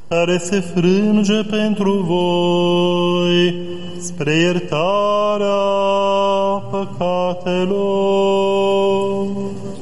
care se frânge pentru voi spre iertarea păcatelor.